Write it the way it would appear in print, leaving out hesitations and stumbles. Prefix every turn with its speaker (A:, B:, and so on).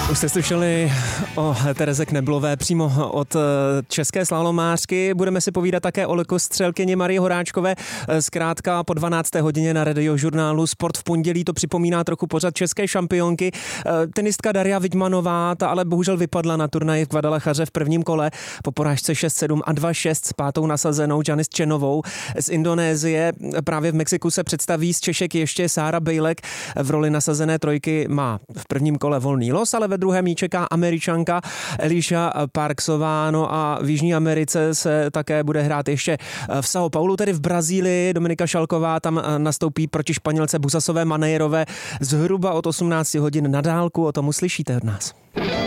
A: Už jste slyšeli o Tereze Kneblové přímo od české slalomářky. Budeme si povídat také o lehkostřelkyni Marii Horáčkové. Zkrátka po 12. hodině na radiožurnálu Sport v pondělí to připomíná trochu pořad české šampionky. Tenistka Daria Vidmanová, ta ale bohužel vypadla na turnaji v Guadalajaře v prvním kole po porážce 6-7 a 2-6 s pátou nasazenou Janis Chenovou z Indonésie. Právě v Mexiku se představí z Češek ještě Sára Bejlek. V roli nasazené trojky má v prvním kole volný los, ale ve druhém jí čeká Američanka Alicia Parksová. No a v Jižní Americe se také bude hrát ještě v São Paulo, tedy v Brazílii. Dominika Šalková tam nastoupí proti Španělce Busasové Maneirové zhruba od 18 hodin na dálku. O tom uslyšíte od nás.